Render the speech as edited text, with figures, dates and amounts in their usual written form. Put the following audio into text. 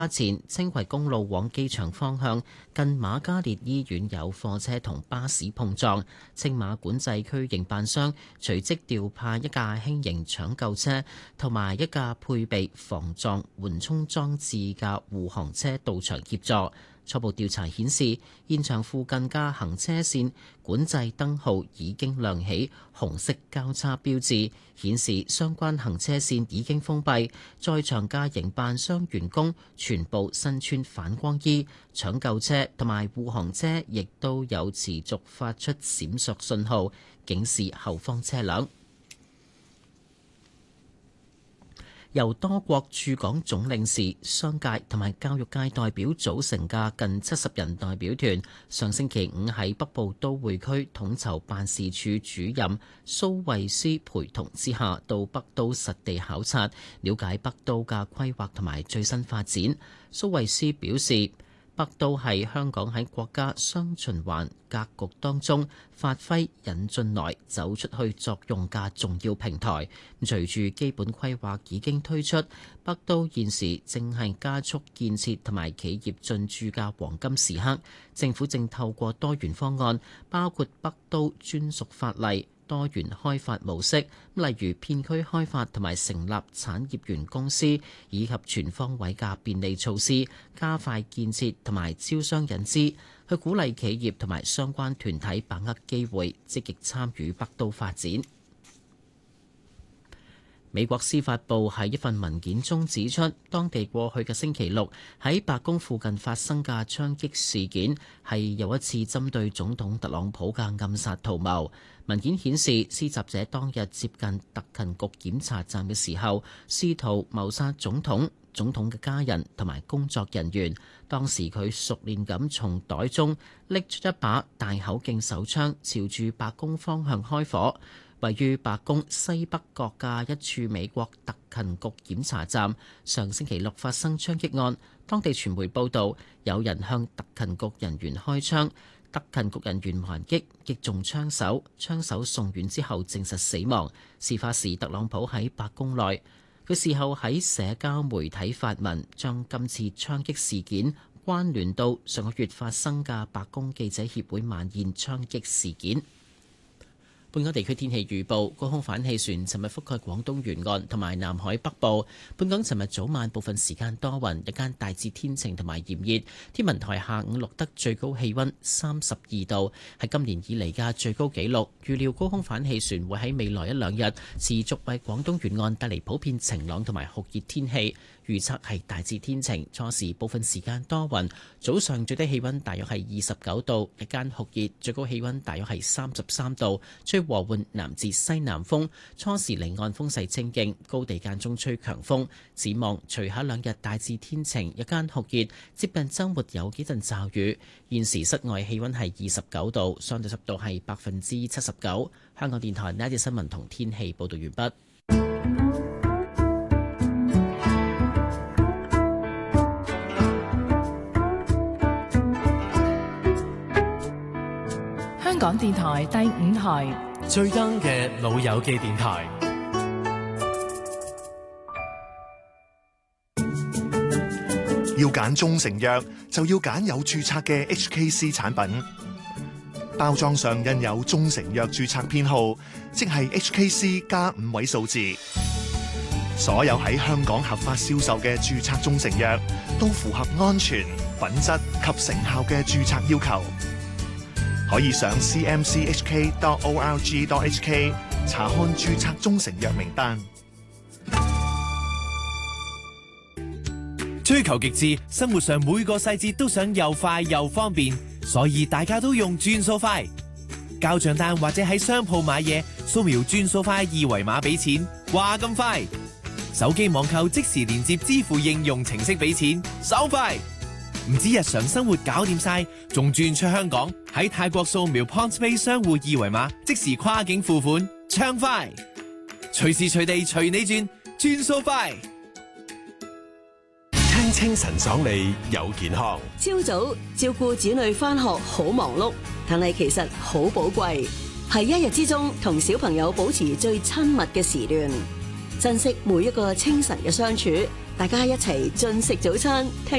前青葵公路往機場方向近瑪嘉烈醫院有貨車同巴士碰撞，青馬管制區營辦商隨即調派一架輕型搶救車同埋一架配備防撞緩衝裝置嘅護航車到場協助。初步調查顯示，現場附近嘅行車線管制燈號已經亮起紅色交叉標誌，顯示相關行車線已經封閉。在場嘅營辦商員工全部身穿反光衣，搶救車同埋護航車亦都有持續發出閃爍信號，警示後方車輛。由多國駐港總領事、商界同埋教育界代表組成嘅近70人代表團，上星期五喺北部都會區統籌辦事處主任蘇慧斯陪同之下，到北都實地考察，了解北都嘅規劃同埋最新發展。蘇慧斯表示，北都係香港喺國家雙循環格局當中發揮引進來走出去作用嘅重要平台。隨住基本規劃已經推出，北都現時正係加速建設同埋企業進駐嘅黃金時刻。政府正透過多元方案，包括北都專屬法例、多元開發模式，例如片區開發同埋成立產業園公司，以及全方位嘅便利措施，加快建設同埋招商引資，去鼓勵企業同埋相關團體把握機會，積極參與北都發展。美國司法部喺一份文件中指出，當地過去嘅星期六喺白宮附近發生嘅槍擊事件係又一次針對總統特朗普嘅暗殺圖謀。文件顯示，施襲者當日接近特勤局檢查站嘅時候，試圖謀殺總統嘅家人同埋工作人員。當時佢熟練咁從袋中拎出一把大口徑手槍，朝住白宮方向開火。位於白宮西北角嘅一處美國特勤局檢查站，上星期六發生槍擊案。當地傳媒報道，有人向特勤局人員開槍，特勤局人員還擊，擊中槍手，槍手送院之後證實死亡。事發時，特朗普喺白宮內，佢事後喺社交媒體發文，將今次槍擊事件關聯到上個月發生嘅白宮記者協會晚宴槍擊事件。本港地區天氣預報，高空反氣旋尋日覆蓋廣東沿岸同埋南海北部。本港尋日早晚部分時間多雲，日間大致天晴同埋炎熱。天文台下午錄得最高氣溫32度，係今年以嚟嘅最高紀錄。預料高空反氣旋會喺未來一兩日持續為廣東沿岸帶嚟普遍晴朗同埋酷熱天氣。預測係大致天晴，初時部分時間多雲，早上最低氣溫大約係29度，日間酷熱，最高氣溫大約係33度，吹和緩南至西南風，初時離岸風勢清勁，高地間中吹強風。展望隨後兩日大致天晴，日間酷熱，接近週末有幾陣驟雨。現時室外氣溫係29度，相對濕度係79%。香港電台呢一節新聞同天氣報道完畢。 香港電台第5台最 young 嘅老友記電台。 要揀中成藥，就要揀有註冊嘅 HKC 產品。包裝上印有中成藥註冊編號，即係 HKC 加5位數字。所有喺香港合法銷售嘅註冊中成藥，都符合安全、品質及成效嘅註冊要求。可以上 cmchk.org.hk 查看註冊中成藥名單。 追求極致，生活上每個細節都想又快又方便，所以大家都用轉數快。交賬單或者喺商鋪買嘢，掃描轉數快二維碼俾錢，話咁快。手機網購即時連接支付應用程式俾錢，手快。唔止日常生活搞掂晒，仲轉出香港，喺泰國掃描 PointsPay 商戶二維碼，即時跨境付款，暢快。隨時隨地隨你轉數快。聽清晨爽利有健康。 朝早照顧子女返學好忙碌，但係其實好寶貴，係一日之中同小朋友保持最親密嘅時段，珍惜每一個清晨嘅相處， 大家一齊進食早餐，聽